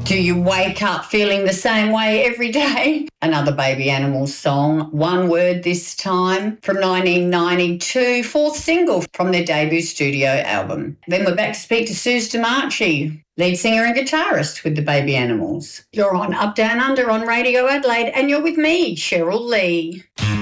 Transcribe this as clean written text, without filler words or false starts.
Do you wake up feeling the same way every day? Another Baby Animals song, One Word this time, from 1992, fourth single from their debut studio album. Then we're back to speak to Suze DeMarchi, lead singer and guitarist with the Baby Animals. You're on Up Down Under on Radio Adelaide, and you're with me, Cheryl Lee.